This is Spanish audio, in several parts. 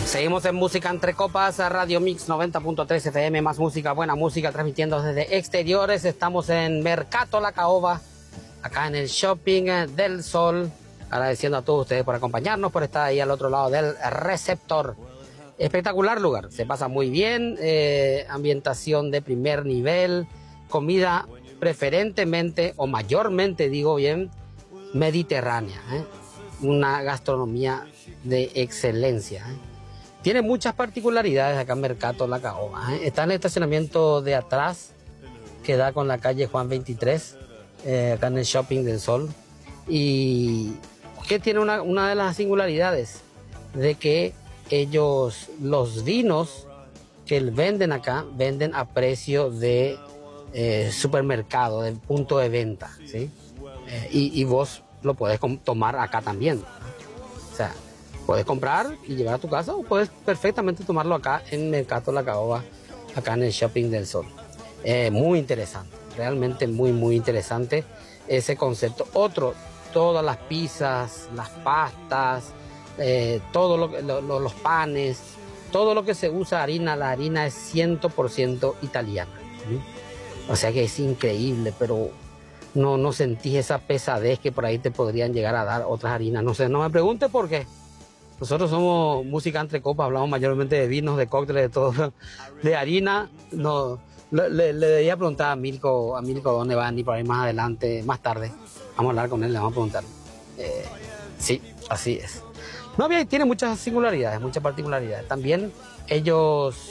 Seguimos en Música Entre Copas, Radio Mix 90.3 FM, más música, buena música, transmitiendo desde exteriores. Estamos en Mercato La Caoba, acá en el Shopping del Sol. Agradeciendo a todos ustedes por acompañarnos, por estar ahí al otro lado del receptor. Espectacular lugar, se pasa muy bien, ambientación de primer nivel, comida preferentemente o mayormente, digo bien, mediterránea, una gastronomía de excelencia. Tiene muchas particularidades acá en Mercato La Caoba. Está en el estacionamiento de atrás, que da con la calle Juan 23, acá en el Shopping del Sol. Y que tiene una de las singularidades de que ellos, los vinos que venden acá, venden a precio de supermercado, de punto de venta, ¿sí? Y vos lo podés tomar acá también, ¿no? O sea, puedes comprar y llevar a tu casa o puedes perfectamente tomarlo acá en Mercato La Caoba, acá en el Shopping del Sol. Muy interesante, realmente muy interesante ese concepto. Otro, todas las pizzas, las pastas, los panes, todo lo que se usa harina, la harina es 100% italiana, ¿sí? O sea que es increíble, pero no sentís esa pesadez que por ahí te podrían llegar a dar otras harinas. No sé, no me preguntes por qué. Nosotros somos Música Entre Copas, hablamos mayormente de vinos, de cócteles, de todo. De harina, no, le debía preguntar a Mirko dónde van y por ahí más adelante, más tarde. Vamos a hablar con él, le vamos a preguntar. Sí, así es. No, bien, tiene muchas singularidades, muchas particularidades. También ellos,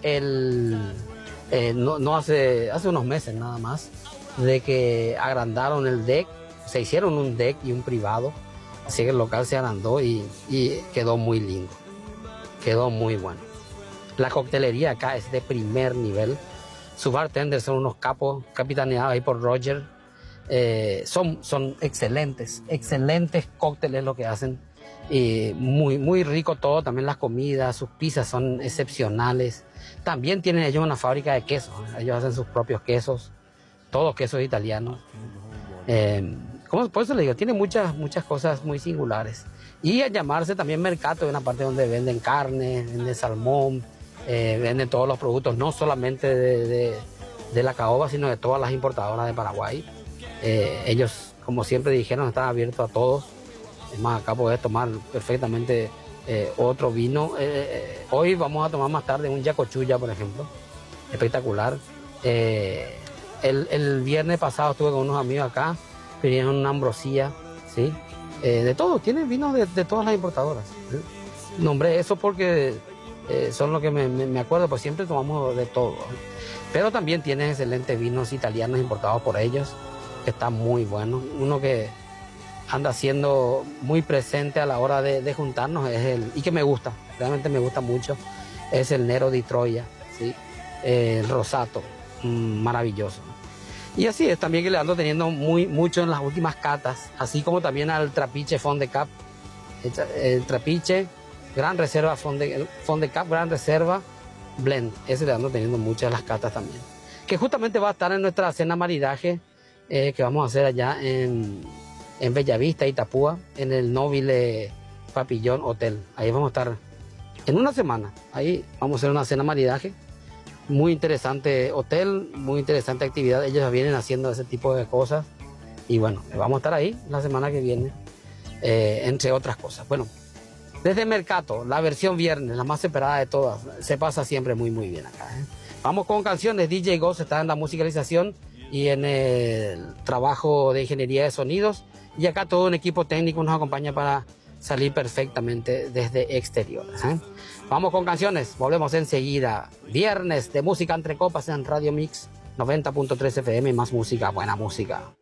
hace unos meses nada más, de que agrandaron el deck, se hicieron un deck y un privado. Así que el local se agrandó y quedó muy lindo, quedó muy bueno. La coctelería acá es de primer nivel. Sus bartenders son unos capos, capitaneados ahí por Roger. Son excelentes cócteles lo que hacen. Muy rico todo, también las comidas, sus pizzas son excepcionales. También tienen ellos una fábrica de quesos, ellos hacen sus propios quesos, todos quesos italianos. Por eso le digo, tiene muchas cosas muy singulares. Y a llamarse también Mercato, es una parte donde venden carne, venden salmón, venden todos los productos, no solamente de La Caoba, sino de todas las importadoras de Paraguay. Ellos, como siempre dijeron, están abiertos a todos. Es más, acá podés tomar perfectamente otro vino. Hoy vamos a tomar más tarde un Yacochulla, por ejemplo, espectacular. El viernes pasado estuve con unos amigos acá, vinieron una ambrosía, ¿sí? De todo, tienen vinos de todas las importadoras, ¿sí? Nombré eso porque son lo que me acuerdo, pues siempre tomamos de todo, ¿eh? Pero también tienen excelentes vinos italianos importados por ellos, que están muy buenos. Uno que anda siendo muy presente a la hora de juntarnos y que me gusta, realmente me gusta mucho, es el Nero di Troia, ¿sí? El Rosato, maravilloso. Y así es también que le ando teniendo mucho en las últimas catas, así como también al Trapiche Fond de Cap, el Trapiche Gran Reserva Fond de Cap, Gran Reserva Blend, ese le ando teniendo muchas las catas también. Que justamente va a estar en nuestra cena maridaje que vamos a hacer allá en Bellavista, Itapúa, en el Nobile Papillón Hotel. Ahí vamos a estar en una semana, ahí vamos a hacer una cena maridaje. Muy interesante hotel, muy interesante actividad. Ellos vienen haciendo ese tipo de cosas. Y bueno, vamos a estar ahí la semana que viene, entre otras cosas. Bueno, desde Mercato, la versión viernes, la más esperada de todas. Se pasa siempre muy bien acá, ¿eh? Vamos con canciones. DJ Ghost está en la musicalización y en el trabajo de ingeniería de sonidos. Y acá todo un equipo técnico nos acompaña para salir perfectamente desde exteriores, ¿eh? Vamos con canciones, volvemos enseguida. Viernes de Música Entre Copas en Radio Mix 90.3 FM, más música, buena música.